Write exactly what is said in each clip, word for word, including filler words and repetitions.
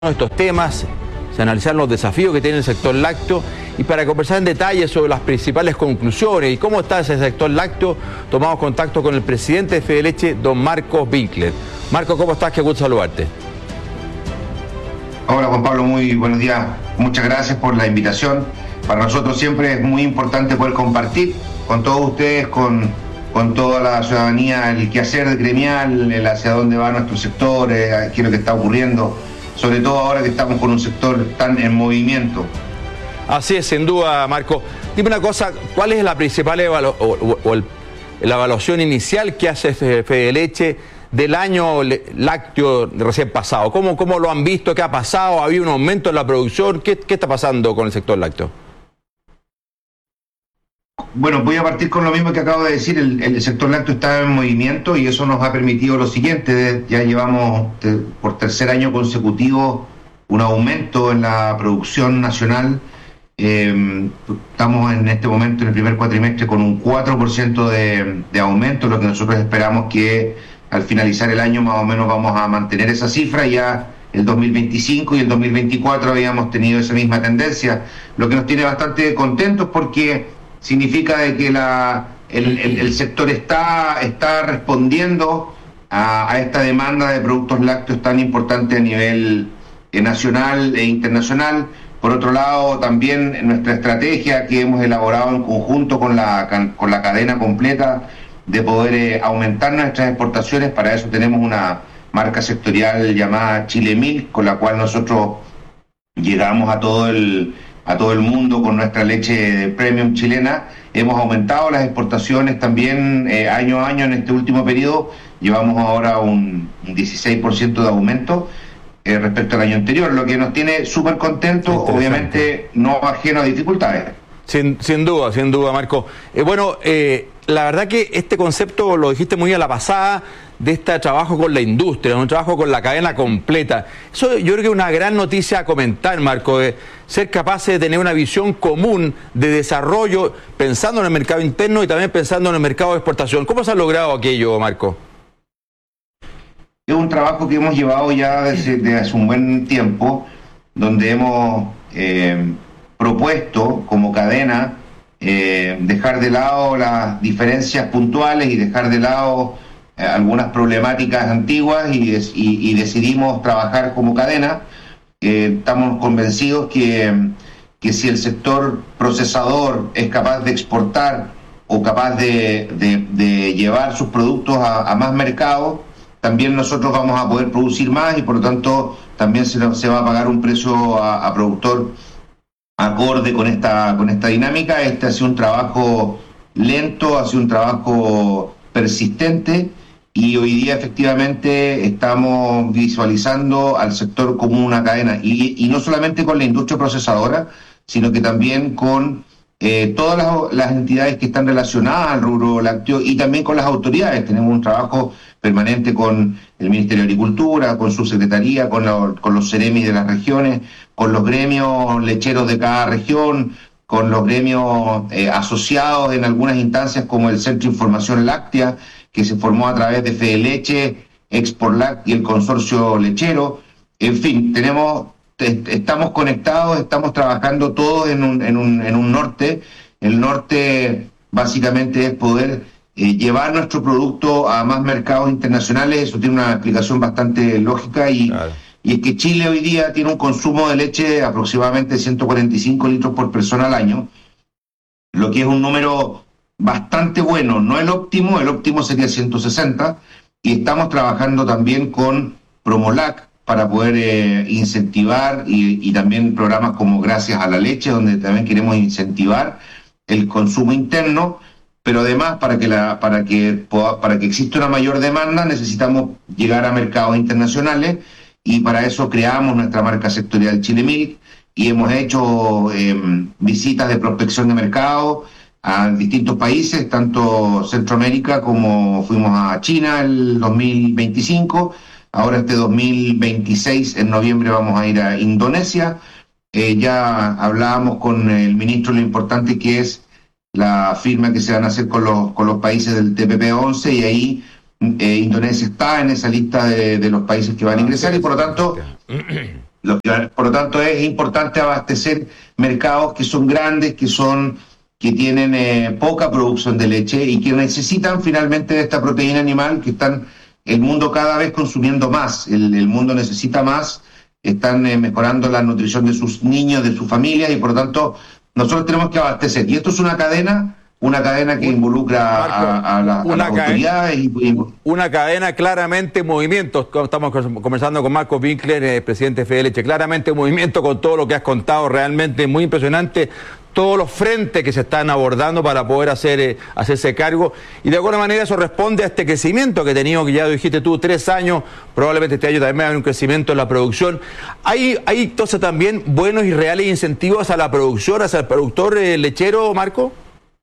estos temas, se analizaron los desafíos que tiene el sector lácteo y para conversar en detalle sobre las principales conclusiones y cómo está ese sector lácteo, tomamos contacto con el presidente de Fede Leche, don Marcos Winkler. Marcos, ¿cómo estás? Qué gusto saludarte. Hola Juan Pablo, muy buenos días. Muchas gracias por la invitación. Para nosotros siempre es muy importante poder compartir con todos ustedes, con, con toda la ciudadanía, el quehacer gremial, el hacia dónde va nuestro sector, eh, qué es lo que está ocurriendo, sobre todo ahora que estamos con un sector tan en movimiento. Así es, sin duda, Marco. Dime una cosa, ¿cuál es la principal evalu o, o, o el, la evaluación inicial que hace Fede Leche del año lácteo recién pasado? ¿Cómo, cómo lo han visto? ¿Qué ha pasado? ¿Ha habido un aumento en la producción? ¿Qué, qué está pasando con el sector lácteo? Bueno, voy a partir con lo mismo que acabo de decir. El, el sector lácteo está en movimiento y eso nos ha permitido lo siguiente. Ya llevamos te, por tercer año consecutivo un aumento en la producción nacional. Eh, estamos en este momento en el primer cuatrimestre con un cuatro por ciento de, de aumento, lo que nosotros esperamos que al finalizar el año más o menos vamos a mantener esa cifra. Ya el dos mil veinticinco y el dos mil veinticuatro habíamos tenido esa misma tendencia, lo que nos tiene bastante contentos porque significa de que la, el, el, el sector está, está respondiendo a, a esta demanda de productos lácteos tan importante a nivel eh, nacional e internacional. Por otro lado, también nuestra estrategia que hemos elaborado en conjunto con la, con la cadena completa de poder eh, aumentar nuestras exportaciones. Para eso tenemos una marca sectorial llamada Chile Milk, con la cual nosotros llegamos a todo el a todo el mundo con nuestra leche premium chilena. Hemos aumentado las exportaciones también eh, año a año en este último periodo. Llevamos ahora un, un dieciséis por ciento de aumento eh, respecto al año anterior, lo que nos tiene súper contentos, obviamente no ajeno a dificultades. Sin, sin duda, sin duda, Marco. Eh, bueno, eh, la verdad que este concepto, lo dijiste muy a la pasada, de este trabajo con la industria, un trabajo con la cadena completa. Eso yo creo que es una gran noticia a comentar, Marco, de ser capaces de tener una visión común de desarrollo, pensando en el mercado interno y también pensando en el mercado de exportación. ¿Cómo se ha logrado aquello, Marco? Es un trabajo que hemos llevado ya desde, desde hace un buen tiempo, donde hemos eh, propuesto como cadena eh, dejar de lado las diferencias puntuales y dejar de lado eh, algunas problemáticas antiguas y, des, y, y decidimos trabajar como cadena. Eh, estamos convencidos que, que si el sector procesador es capaz de exportar o capaz de, de, de llevar sus productos a, a más mercados, también nosotros vamos a poder producir más y por lo tanto también se, se va a pagar un precio a, a productor acorde con esta, con esta dinámica. Este ha sido un trabajo lento, ha sido un trabajo persistente y hoy día efectivamente estamos visualizando al sector como una cadena y, y no solamente con la industria procesadora, sino que también con eh, todas las, las entidades que están relacionadas al rubro lácteo y también con las autoridades. Tenemos un trabajo permanente con el Ministerio de Agricultura, con su secretaría, con, la, con los Ceremis de las regiones, con los gremios lecheros de cada región, con los gremios eh, asociados en algunas instancias como el Centro de Información Láctea, que se formó a través de Fede Leche, Exportlac y el Consorcio Lechero. En fin, tenemos, estamos conectados, estamos trabajando todos en un, en un, en un norte. El norte básicamente es poder eh, llevar nuestro producto a más mercados internacionales. Eso tiene una explicación bastante lógica y, claro. y es que Chile hoy día tiene un consumo de leche de aproximadamente ciento cuarenta y cinco litros por persona al año, lo que es un número bastante bueno, no el óptimo, el óptimo sería ciento sesenta, y estamos trabajando también con Promolac para poder eh, incentivar y, y también programas como Gracias a la Leche, donde también queremos incentivar el consumo interno, pero además para que la, para que para que exista una mayor demanda necesitamos llegar a mercados internacionales y para eso creamos nuestra marca sectorial Chile Milk y hemos hecho eh, visitas de prospección de mercado a distintos países, tanto Centroamérica como fuimos a China el dos mil veinticinco, ahora este dos mil veintiséis en noviembre vamos a ir a Indonesia. Eh, ya hablábamos con el ministro lo importante que es la firma que se van a hacer con los, con los países del T P P once y ahí eh, Indonesia está en esa lista de, de los países que van a ingresar y por lo tanto Los que, por lo tanto, es importante abastecer mercados que son grandes, que son que tienen eh, poca producción de leche y que necesitan finalmente de esta proteína animal, que están el mundo cada vez consumiendo más. El, el mundo necesita más, están eh, mejorando la nutrición de sus niños, de sus familias, y por lo tanto nosotros tenemos que abastecer. Y esto es una cadena, una cadena que involucra Marco, a, a, la, a las autoridades. Y, y... Una cadena claramente en movimiento. Estamos conversando con Marco Winkler, eh, presidente de Fede Leche. Claramente en movimiento con todo lo que has contado, realmente muy impresionante. Todos los frentes que se están abordando para poder hacer eh, hacerse cargo, y de alguna manera eso responde a este crecimiento que he tenido, que ya dijiste tú, tres años, probablemente este año también va a haber un crecimiento en la producción. Hay, hay entonces también buenos y reales incentivos a la producción, hacia el productor eh, lechero, Marco.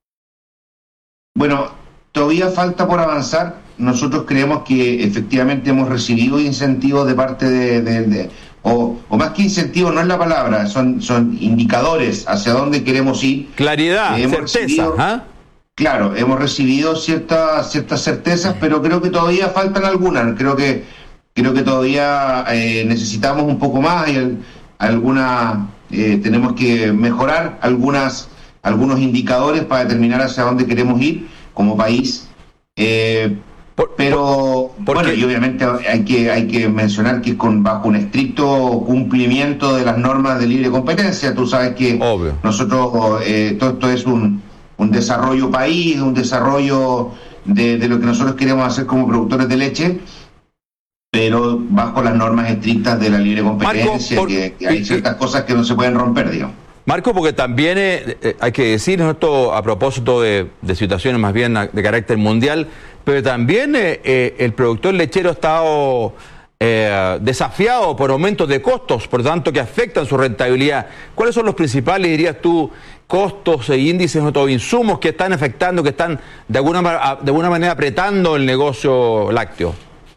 Bueno, todavía falta por avanzar. Nosotros creemos que efectivamente hemos recibido incentivos de parte de... de, de O, o más que incentivos, no es la palabra, son, son indicadores hacia dónde queremos ir. Claridad, eh, certeza. ¿Ah? Claro, hemos recibido ciertas ciertas certezas, pero creo que todavía faltan algunas. Creo que creo que todavía eh, necesitamos un poco más. Y el, alguna, eh, tenemos que mejorar algunas algunos indicadores para determinar hacia dónde queremos ir como país. Eh, Por, pero por, bueno, y obviamente hay que hay que mencionar que con bajo un estricto cumplimiento de las normas de libre competencia. Tú sabes que Obvio. nosotros eh, todo esto es un, un desarrollo país, un desarrollo de, de lo que nosotros queremos hacer como productores de leche, pero bajo las normas estrictas de la libre competencia. Marco, por, que, que hay ciertas y, cosas que no se pueden romper, digamos. Marco, porque también eh, eh, hay que decir esto a propósito de, de situaciones más bien de carácter mundial, pero también eh, eh, el productor lechero ha estado eh, desafiado por aumentos de costos, por lo tanto que afectan su rentabilidad. ¿Cuáles son los principales, dirías tú, costos e índices o insumos que están afectando, que están de alguna, de alguna manera apretando el negocio lácteo?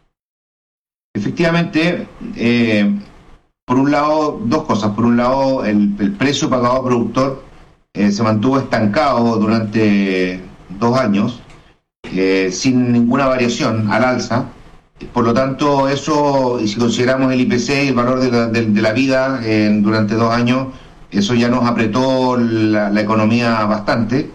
Efectivamente, eh, por un lado, dos cosas. Por un lado, el, el precio pagado al productor eh, se mantuvo estancado durante dos años, eh, sin ninguna variación al alza. Por lo tanto, eso, y si consideramos el I P C y el valor de la, de, de la vida eh, durante dos años, eso ya nos apretó la, la economía bastante.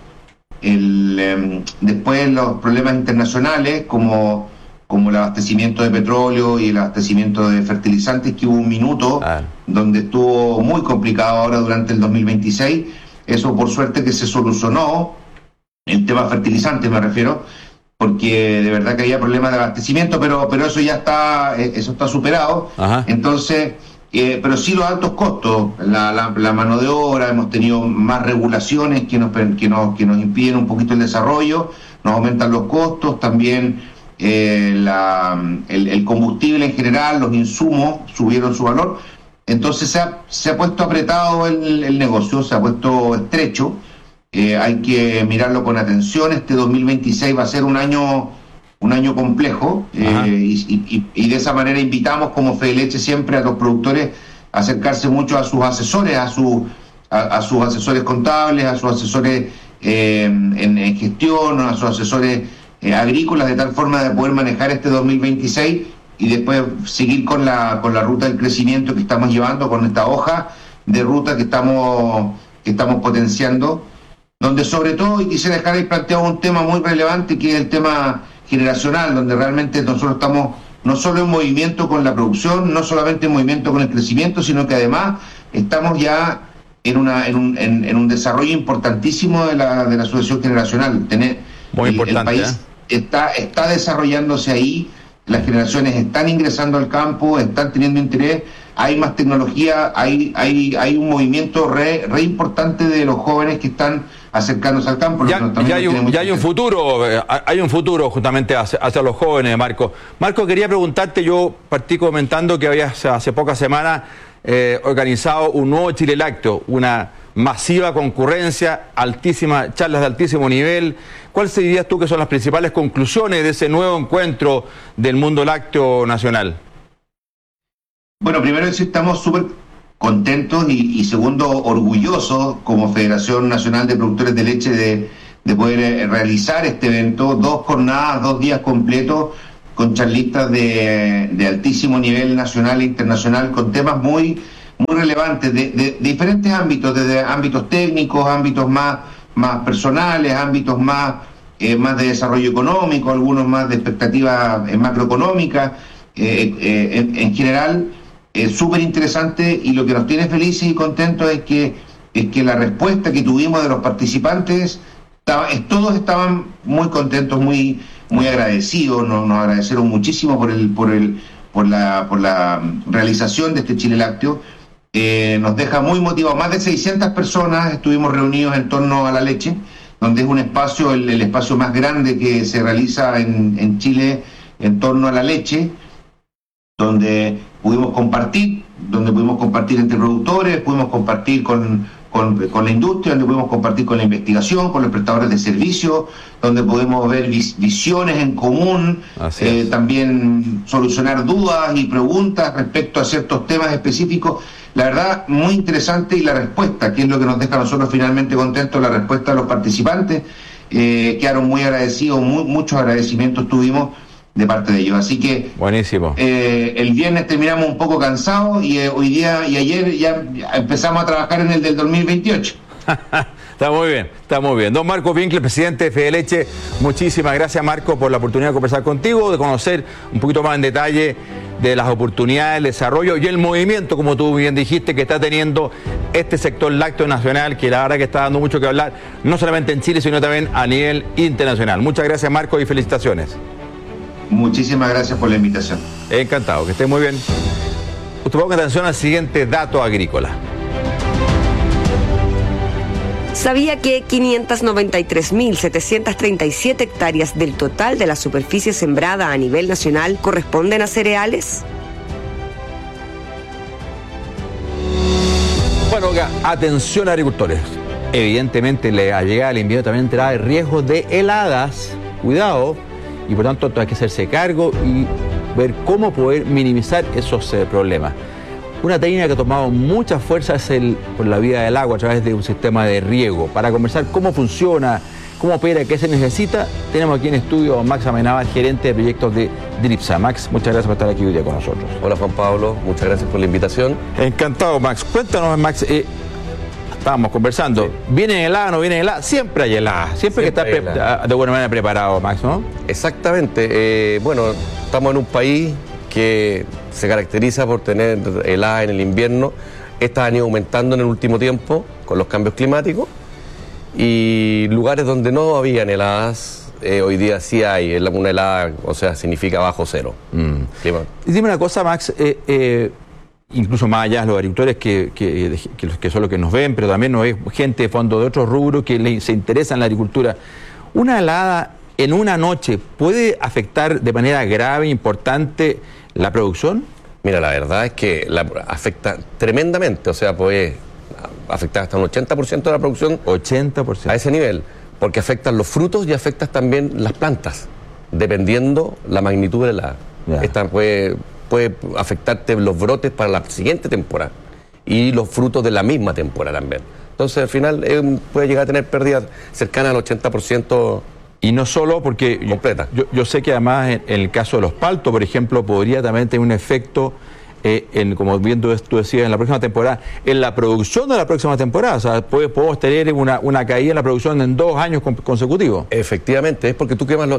El, eh, después los problemas internacionales, como... como el abastecimiento de petróleo y el abastecimiento de fertilizantes, que hubo un minuto ah. donde estuvo muy complicado ahora durante el dos mil veintiséis. Eso por suerte que se solucionó, el tema fertilizantes me refiero, porque de verdad que había problemas de abastecimiento, pero pero eso ya está eso está superado. Ajá. Entonces, eh, pero sí los altos costos, la, la, la mano de obra, hemos tenido más regulaciones que nos, que nos, que nos impiden un poquito el desarrollo, nos aumentan los costos, también Eh, la, el, el combustible en general, los insumos subieron su valor. Entonces se ha, se ha puesto apretado el, el negocio, se ha puesto estrecho. Eh, hay que mirarlo con atención. Este dos mil veintiséis va a ser un año un año complejo, eh, y, y, y de esa manera invitamos como Fede Leche siempre a los productores a acercarse mucho a sus asesores, a, su, a, a sus asesores contables, a sus asesores eh, en, en gestión, a sus asesores Eh, agrícolas, de tal forma de poder manejar este dos mil veintiséis y después seguir con la con la ruta del crecimiento que estamos llevando, con esta hoja de ruta que estamos que estamos potenciando, donde sobre todo, y quisiera dejar ahí planteado un tema muy relevante, que es el tema generacional, donde realmente nosotros estamos no solo en movimiento con la producción, no solamente en movimiento con el crecimiento, sino que además estamos ya en una en un, en, en un desarrollo importantísimo de la de la sucesión generacional. Tener Muy importante, el país ¿eh? está, está desarrollándose ahí, las generaciones están ingresando al campo, están teniendo interés, hay más tecnología, hay hay hay un movimiento re, re importante de los jóvenes que están acercándose al campo. Ya, ya, hay, un, ya hay un futuro, hay un futuro justamente hacia, hacia los jóvenes, Marco. Marco, quería preguntarte, yo partí comentando que habías hace pocas semanas eh, organizado un nuevo Chile Lácteo, una masiva concurrencia, altísima, charlas de altísimo nivel. ¿Cuáles dirías tú que son las principales conclusiones de ese nuevo encuentro del mundo lácteo nacional? Bueno, primero es que estamos súper contentos y, y segundo, orgullosos como Federación Nacional de Productores de Leche de, de poder realizar este evento, dos jornadas, dos días completos, con charlistas de, de altísimo nivel nacional e internacional, con temas muy muy relevantes de, de, de diferentes ámbitos, desde ámbitos técnicos, ámbitos más, más personales, ámbitos más, eh, más de desarrollo económico, algunos más de expectativa eh, macroeconómica, eh, eh, en, en general es súper interesante, y lo que nos tiene felices y contentos es que, es que la respuesta que tuvimos de los participantes, estaba, es, todos estaban muy contentos, muy, muy agradecidos, nos, nos agradecieron muchísimo por el, por el, por la, por la realización de este Chile Lácteo. Eh, nos deja muy motivados. Más de seiscientas personas estuvimos reunidos en torno a la leche, donde es un espacio, el, el espacio más grande que se realiza en, en Chile en torno a la leche, donde pudimos compartir, donde pudimos compartir entre productores, pudimos compartir con, con, con la industria, donde pudimos compartir con la investigación, con los prestadores de servicios, donde podemos ver vis, visiones en común, eh, también solucionar dudas y preguntas respecto a ciertos temas específicos. La verdad, muy interesante, y la respuesta, que es lo que nos deja a nosotros finalmente contentos, la respuesta de los participantes, eh, quedaron muy agradecidos, muy, muchos agradecimientos tuvimos de parte de ellos. Así que buenísimo. Eh, el viernes terminamos un poco cansados, y eh, hoy día y ayer ya empezamos a trabajar en el del dos mil veintiocho. Está muy bien, está muy bien. Don Marco Winkler, presidente de Fedeleche, muchísimas gracias, Marco, por la oportunidad de conversar contigo, de conocer un poquito más en detalle de las oportunidades, el desarrollo y el movimiento, como tú bien dijiste, que está teniendo este sector lácteo nacional, que la verdad que está dando mucho que hablar, no solamente en Chile, sino también a nivel internacional. Muchas gracias, Marco, y felicitaciones. Muchísimas gracias por la invitación. Encantado, que esté muy bien. Usted ponga atención al siguiente dato agrícola. ¿Sabía que quinientas noventa y tres mil setecientas treinta y siete hectáreas del total de la superficie sembrada a nivel nacional corresponden a cereales? Bueno, atención agricultores. Evidentemente, la llegada del invierno también trae riesgos de heladas. Cuidado. Y por tanto hay que hacerse cargo y ver cómo poder minimizar esos eh, problemas. Una técnica que ha tomado mucha fuerza es el, por la vía del agua a través de un sistema de riego. Para conversar cómo funciona, cómo opera, qué se necesita, tenemos aquí en estudio a Max Amenábar, gerente de proyectos de DRIPSA. Max, muchas gracias por estar aquí hoy día con nosotros. Hola Juan Pablo, muchas gracias por la invitación. Encantado, Max. Cuéntanos, Max, eh, estábamos conversando, sí. ¿Viene helada o no viene helada? Siempre hay helada, siempre, siempre hay que estar de buena manera preparado, Max, ¿no? Exactamente. Eh, bueno, estamos en un país que se caracteriza por tener helada en el invierno. Estas han ido aumentando en el último tiempo con los cambios climáticos, y lugares donde no habían heladas, eh, hoy día sí hay una helada, o sea, significa bajo cero. Mm. Y dime una cosa, Max, eh, eh, incluso más allá de los agricultores que, que, que, que son los que nos ven, pero también nos ve gente de fondo de otros rubros que le, se interesa en la agricultura. ¿Una helada en una noche puede afectar de manera grave, importante, la producción? Mira, la verdad es que la afecta tremendamente, o sea, puede afectar hasta un ochenta por ciento de la producción. ochenta por ciento. A ese nivel, porque afectan los frutos y afectan también las plantas, dependiendo la magnitud de la... Yeah. Esta puede, puede afectarte los brotes para la siguiente temporada y los frutos de la misma temporada también. Entonces, al final, eh, puede llegar a tener pérdidas cercanas al ochenta por ciento. Y no solo porque completa. Yo, yo sé que además en, en el caso de los paltos, por ejemplo, podría también tener un efecto, eh, en, como bien tú, tú decías, en la próxima temporada, en la producción de la próxima temporada. O sea, puede, podemos tener una, una caída en la producción en dos años consecutivos. Efectivamente, es porque tú quemas los,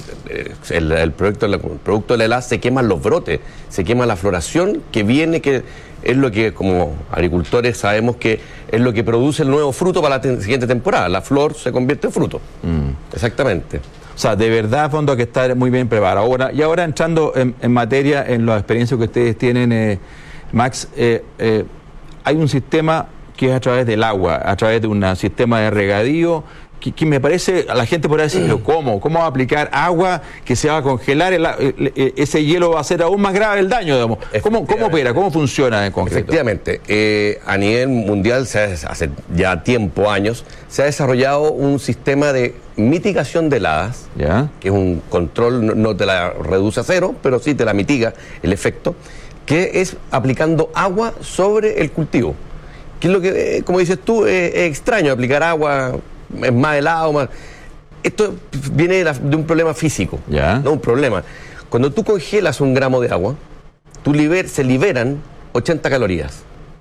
el, el, producto, el producto de la helada, se queman los brotes, se quema la floración que viene, que es lo que como agricultores sabemos que es lo que produce el nuevo fruto para la te siguiente temporada. La flor se convierte en fruto. Mm. Exactamente. O sea, de verdad, a fondo, hay que estar muy bien preparado. Ahora, y ahora entrando en, en materia, en las experiencias que ustedes tienen, eh, Max, eh, eh, hay un sistema que es a través del agua, a través de un sistema de regadío, que, que me parece, a la gente podrá decir, pero ¿cómo? ¿Cómo va a aplicar agua que se va a congelar? El, el, el, ese hielo va a hacer aún más grave el daño, digamos. ¿Cómo, cómo opera? ¿Cómo funciona en concreto? Efectivamente. Eh, a nivel mundial, se ha, hace ya tiempo, años, se ha desarrollado un sistema de mitigación de heladas, ¿ya? Que es un control, no, no te la reduce a cero, pero sí te la mitiga el efecto, que es aplicando agua sobre el cultivo. Que es lo que, eh, como dices tú, eh, es extraño aplicar agua. Es más helado, más... Esto viene de, la, de un problema físico, ¿ya? No un problema. Cuando tú congelas un gramo de agua, tú liber, se liberan ochenta calorías.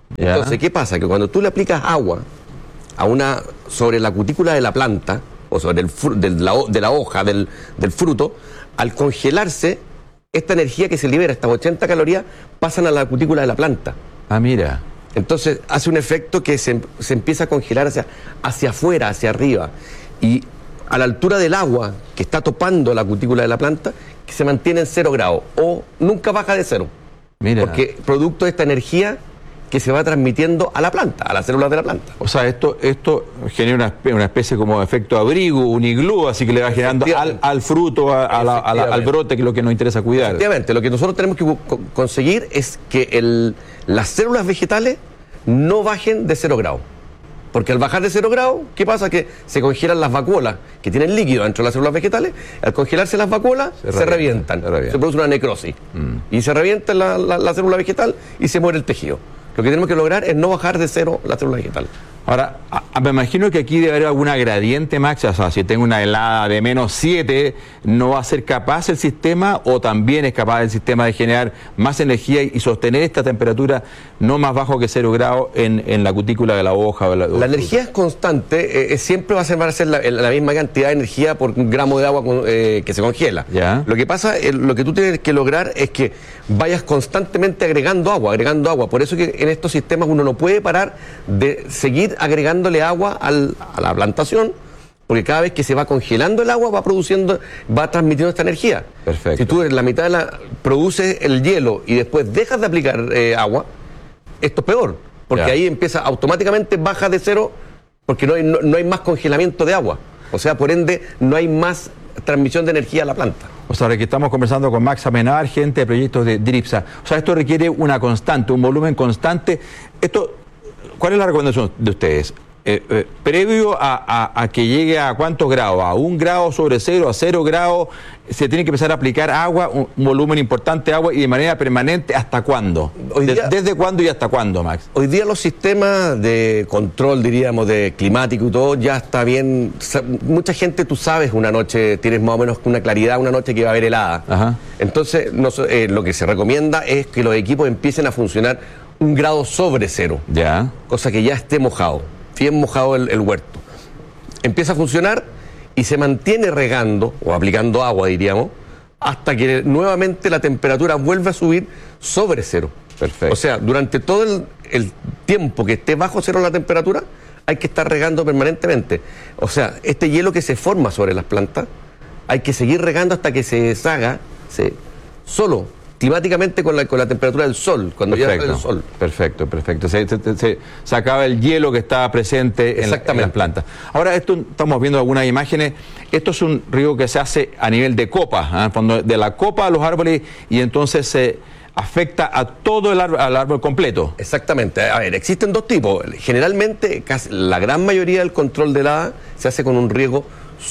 Yeah. Entonces, ¿qué pasa? Que cuando tú le aplicas agua a una sobre la cutícula de la planta, o sobre el de, la, de la hoja del, del fruto, al congelarse, esta energía que se libera, estas ochenta calorías, pasan a la cutícula de la planta. Ah, mira. Entonces hace un efecto que se, se empieza a congelar hacia, hacia afuera, hacia arriba. Y a la altura del agua que está topando la cutícula de la planta, que se mantiene en cero grados, o nunca baja de cero. Mira. Porque producto de esta energía que se va transmitiendo a la planta, a las células de la planta. O sea, esto esto genera una, una especie como de efecto abrigo, un iglú, así que le va generando al, al fruto, a, a la, a la, al brote, que es lo que nos interesa cuidar. Efectivamente, lo que nosotros tenemos que co conseguir es que el, las células vegetales no bajen de cero grado. Porque al bajar de cero grado, ¿qué pasa? Que se congelan las vacuolas, que tienen líquido dentro de las células vegetales. Al congelarse las vacuolas, se, se revientan, se, revientan. se produce una necrosis. Mm. Y se revienta la, la, la célula vegetal y se muere el tejido. Lo que tenemos que lograr es no bajar de cero la célula vegetal. Ahora, a, me imagino que aquí debe haber alguna gradiente, Max. O sea, si tengo una helada de menos siete, ¿no va a ser capaz el sistema, o también es capaz el sistema de generar más energía y sostener esta temperatura no más bajo que cero grados en, en la cutícula de la hoja? O la, la energía es constante, eh, siempre va a ser, va a ser la, la misma cantidad de energía por un gramo de agua eh, que se congela. ¿Ya? Lo que pasa, eh, lo que tú tienes que lograr es que vayas constantemente agregando agua, agregando agua. Por eso que en estos sistemas uno no puede parar de seguir agregándole agua al, a la plantación, porque cada vez que se va congelando el agua va produciendo, va transmitiendo esta energía. Perfecto. Si tú en la mitad de la produces el hielo y después dejas de aplicar eh, agua, esto es peor, porque ya. Ahí empieza automáticamente, baja de cero, porque no hay, no, no hay más congelamiento de agua. O sea, por ende, no hay más transmisión de energía a la planta. O sea, ahora que estamos conversando con Max Amenábar, gerente de proyectos de DRIPSA. O sea, esto requiere una constante, un volumen constante. Esto, ¿cuál es la recomendación de ustedes? Eh, eh, previo a, a, a que llegue a cuántos grados, a un grado sobre cero, a cero grados, se tiene que empezar a aplicar agua, un, un volumen importante de agua, y de manera permanente. ¿Hasta cuándo? Hoy día, ¿Desde cuándo y hasta cuándo, Max? Hoy día los sistemas de control, diríamos, de climático y todo, ya está bien. Mucha gente, tú sabes, una noche tienes más o menos una claridad, una noche que va a haber helada. Ajá. Entonces, no, eh, lo que se recomienda es que los equipos empiecen a funcionar un grado sobre cero. Ya. Cosa que ya esté mojado, bien mojado el, el huerto. Empieza a funcionar y se mantiene regando o aplicando agua, diríamos, hasta que nuevamente la temperatura vuelve a subir sobre cero. Perfecto. O sea, durante todo el, el tiempo que esté bajo cero la temperatura, hay que estar regando permanentemente. O sea, este hielo que se forma sobre las plantas, hay que seguir regando hasta que se deshaga se, solo, climáticamente con la, con la temperatura del sol, cuando perfecto, llega el sol. Perfecto, perfecto. Se, se, se, se acaba el hielo que está presente en, la, en las plantas. Ahora, esto estamos viendo algunas imágenes. Esto es un riego que se hace a nivel de copa, ¿eh? De la copa a los árboles, y entonces se afecta a todo el árbol, al árbol completo. Exactamente. A ver, existen dos tipos. Generalmente, casi la gran mayoría del control de helada se hace con un riego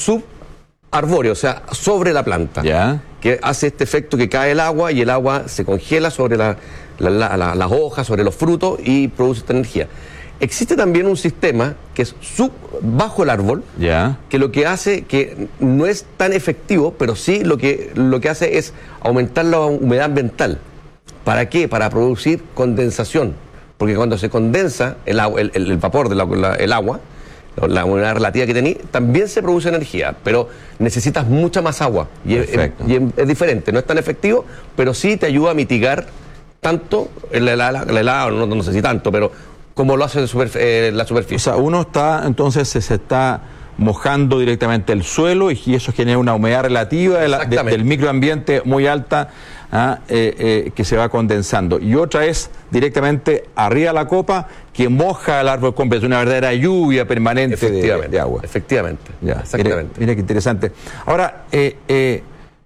subarbóreo, o sea, sobre la planta. Ya. Que hace este efecto que cae el agua y el agua se congela sobre la, la, la, la, las hojas, sobre los frutos, y produce esta energía. Existe también un sistema que es sub, bajo el árbol, yeah. que lo que hace, que no es tan efectivo, pero sí lo que, lo que hace es aumentar la humedad ambiental. ¿Para qué? Para producir condensación. Porque cuando se condensa el, agua, el, el, el vapor del de agua, la humedad relativa que tenés, también se produce energía, pero necesitas mucha más agua. Y, es, y es, es diferente, no es tan efectivo, pero sí te ayuda a mitigar tanto el helado, no, no sé si tanto, pero como lo hace super, eh, la superficie. O sea, uno está, entonces se, se está mojando directamente el suelo, y eso genera una humedad relativa de la, de, del microambiente muy alta, ¿ah? eh, eh, que se va condensando. Y otra es directamente arriba de la copa, que moja el árbol completo, una verdadera lluvia permanente de, de agua. Efectivamente, ya, exactamente. Mira, mira qué interesante. Ahora, eh, eh,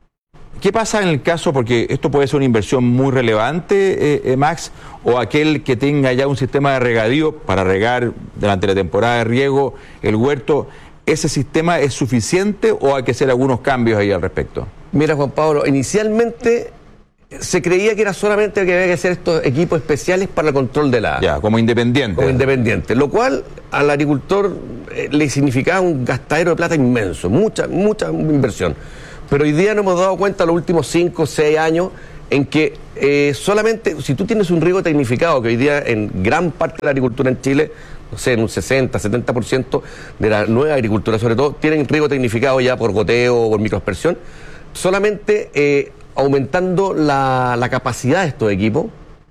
¿qué pasa en el caso, porque esto puede ser una inversión muy relevante, eh, eh, Max, o aquel que tenga ya un sistema de regadío para regar durante la temporada de riego el huerto? ¿Ese sistema es suficiente o hay que hacer algunos cambios ahí al respecto? Mira, Juan Pablo, inicialmente se creía que era solamente que había que hacer estos equipos especiales para el control de helada. Ya, como independiente. Como independiente, lo cual al agricultor eh, le significaba un gastadero de plata inmenso, mucha, mucha inversión. Pero hoy día nos hemos dado cuenta, los últimos cinco o seis años, en que eh, solamente, si tú tienes un riego tecnificado, que hoy día en gran parte de la agricultura en Chile, no sé, en un sesenta, setenta por ciento de la nueva agricultura, sobre todo, tienen riego tecnificado ya por goteo o por microaspersión, solamente eh, aumentando la, la capacidad de estos equipos,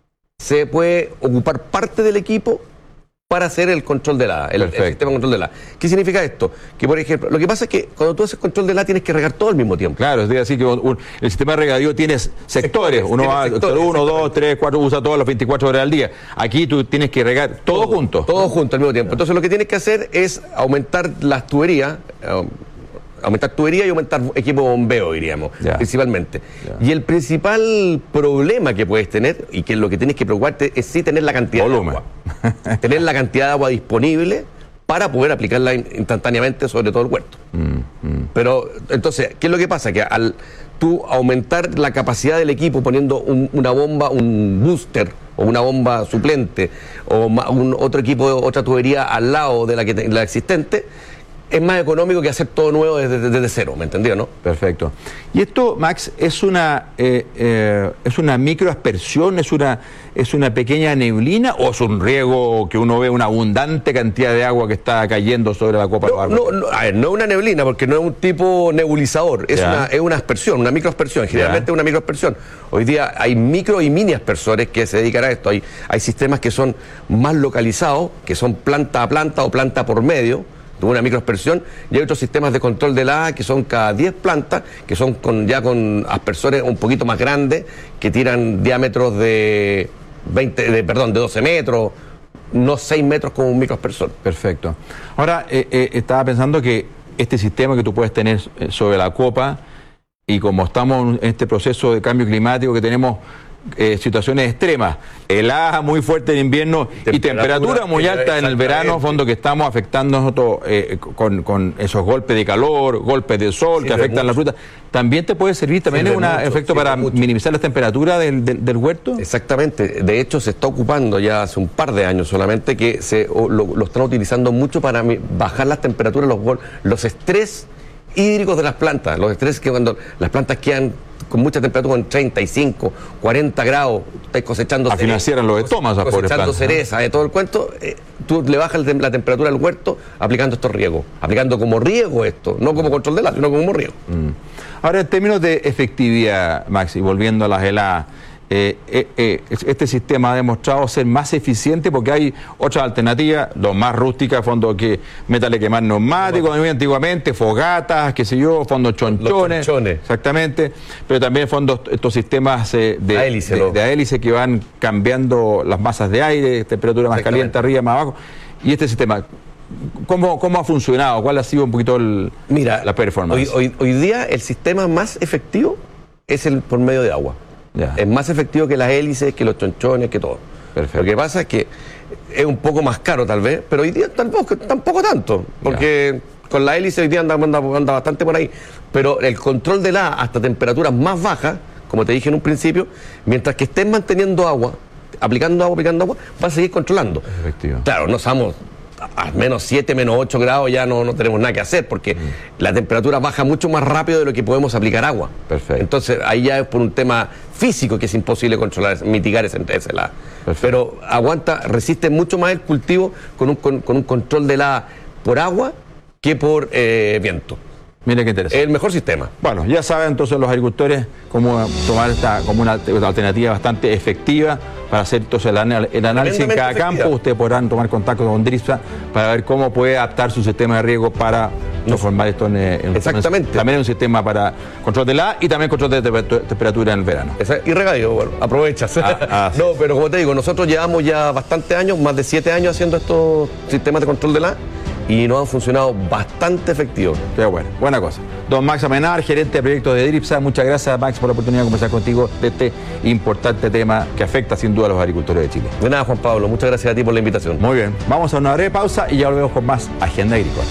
se puede ocupar parte del equipo para hacer el control de helada, el, el sistema de control de helada. ¿Qué significa esto? Que, por ejemplo, lo que pasa es que cuando tú haces control de helada tienes que regar todo al mismo tiempo. Claro, es decir, que un, el sistema de regadío tienes sectores. Uno va, sectores, uno, dos, tres, cuatro, usa todas las veinticuatro horas al día. Aquí tú tienes que regar todo, todo junto. Todo junto al mismo tiempo. Entonces lo que tienes que hacer es aumentar las tuberías, um, aumentar tubería y aumentar equipo de bombeo, diríamos, ya. principalmente. Ya. Y el principal problema que puedes tener, y que lo que tienes que preocuparte, es sí tener la cantidad Volumen. de agua. Tener la cantidad de agua disponible para poder aplicarla instantáneamente sobre todo el huerto. Mm, mm. Pero, entonces, ¿qué es lo que pasa? Que al tú aumentar la capacidad del equipo poniendo un, una bomba, un booster, o una bomba suplente, o un, otro equipo, otra tubería al lado de la, que, la existente, es más económico que hacer todo nuevo desde, desde cero, ¿me entendió, no? Perfecto. Y esto, Max, es una eh, eh, es una microaspersión, es una es una pequeña neblina, o es un riego que uno ve una abundante cantidad de agua que está cayendo sobre la copa de los árboles. No, no, a ver, no es una neblina, porque no es un tipo nebulizador, es una, es una aspersión, una microaspersión, generalmente es una microaspersión. Hoy día hay micro y mini aspersores que se dedican a esto. Hay, hay sistemas que son más localizados, que son planta a planta o planta por medio, una microaspersión, y hay otros sistemas de control de helada que son cada diez plantas, que son con ya con aspersores un poquito más grandes, que tiran diámetros de veinte, de, perdón, de doce metros, no seis metros como un microaspersor. Perfecto. Ahora, eh, eh, estaba pensando que este sistema que tú puedes tener sobre la copa, y como estamos en este proceso de cambio climático que tenemos Eh, situaciones extremas, helada muy fuerte en invierno temperatura, y temperatura muy alta en el verano, fondo que estamos afectando nosotros eh, con, con esos golpes de calor, golpes de sol, sí, que afectan la fruta. ¿También te puede servir también sí, un efecto sí, para mucho. minimizar las temperaturas del, del, del huerto? Exactamente. De hecho, se está ocupando ya hace un par de años solamente que se lo, lo están utilizando mucho para bajar las temperaturas, los, los estrés hídricos de las plantas, los estrés que cuando las plantas quedan con mucha temperatura, con treinta y cinco, cuarenta grados, estáis cosechando a financiar los estomas, cosechando cereza, de todo el cuento, eh, tú le bajas la temperatura al huerto aplicando estos riegos, aplicando como riego esto, no como control de helada, sino como riego. Mm. Ahora, en términos de efectividad, Maxi, volviendo a las heladas, Eh, eh, eh, este sistema ha demostrado ser más eficiente porque hay otras alternativas, los más rústicas, fondos que métale quemar neumáticos, muy antiguamente, fogatas, qué sé yo, fondos chonchones, chonchones. Exactamente, pero también fondos, estos sistemas eh, de, a hélice, de, ¿no? de a hélice que van cambiando las masas de aire, temperatura más caliente arriba, más abajo, y este sistema, ¿cómo, cómo ha funcionado? ¿Cuál ha sido un poquito el, Mira, la performance? Hoy, hoy, hoy día el sistema más efectivo es el por medio de agua. Ya. Es más efectivo que las hélices, que los chonchones, que todo. Perfecto. Lo que pasa es que es un poco más caro tal vez, pero hoy día tampoco, tampoco tanto, porque ya. con la hélice hoy día anda, anda, anda bastante por ahí, pero el control de la hasta temperaturas más bajas, como te dije en un principio, mientras que estés manteniendo agua, aplicando agua, aplicando agua, vas a seguir controlando. Efectivo. Claro, no estamos a menos siete, menos ocho grados, ya no, no tenemos nada que hacer, porque mm. la temperatura baja mucho más rápido de lo que podemos aplicar agua. Perfecto. Entonces, ahí ya es por un tema físico que es imposible controlar, mitigar ese, ese helada. Pero aguanta, resiste mucho más el cultivo con un, con, con un control de helada por agua que por eh, viento. Mira qué interesante. El mejor sistema. Bueno, ya saben entonces los agricultores cómo tomar esta como una alternativa bastante efectiva para hacer entonces el, el análisis en cada efectiva. campo. Ustedes podrán tomar contacto con DRIPSA para ver cómo puede adaptar su sistema de riego para transformar esto en, en Exactamente. En, también en un sistema para control de la y también control de temperatura en el verano. Y regadío, bueno, aprovechas. Ah, ah, no, pero como te digo, nosotros llevamos ya bastantes años, más de siete años haciendo estos sistemas de control de la y nos han funcionado bastante efectivos. Qué bueno, buena cosa. Don Max Amenábar, gerente de proyectos de DRIPSA, muchas gracias, Max, por la oportunidad de conversar contigo de este importante tema que afecta sin duda a los agricultores de Chile. De nada, Juan Pablo, muchas gracias a ti por la invitación. Muy bien, vamos a una breve pausa y ya volvemos con más Agenda Agrícola.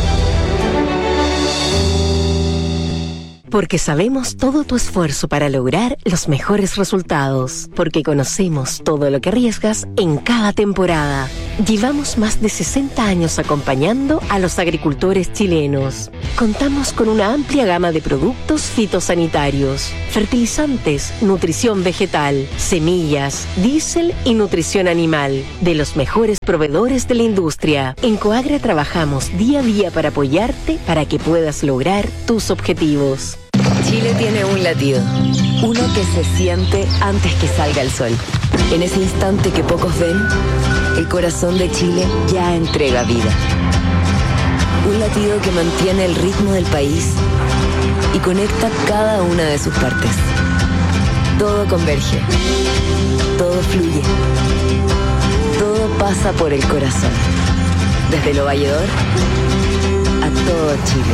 Porque sabemos todo tu esfuerzo para lograr los mejores resultados. Porque conocemos todo lo que arriesgas en cada temporada. Llevamos más de sesenta años acompañando a los agricultores chilenos. Contamos con una amplia gama de productos fitosanitarios, fertilizantes, nutrición vegetal, semillas, diésel y nutrición animal, de los mejores proveedores de la industria. En Coagro trabajamos día a día para apoyarte para que puedas lograr tus objetivos. Chile tiene un latido, uno que se siente antes que salga el sol. En ese instante que pocos ven, el corazón de Chile ya entrega vida. Un latido que mantiene el ritmo del país y conecta cada una de sus partes. Todo converge, todo fluye, todo pasa por el corazón. Desde Lo Valledor a todo Chile.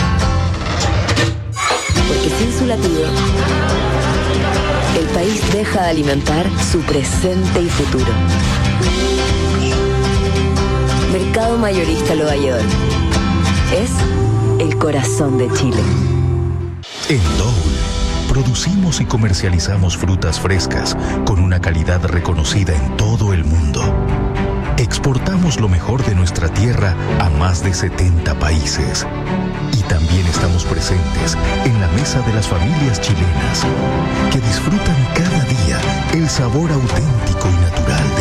Porque sin su latido, el país deja de alimentar su presente y futuro. Mercado Mayorista Lo Valledor es el corazón de Chile. En Dole, producimos y comercializamos frutas frescas con una calidad reconocida en todo el mundo. Exportamos lo mejor de nuestra tierra a más de setenta países. Y también estamos presentes en la mesa de las familias chilenas que disfrutan cada día el sabor auténtico y natural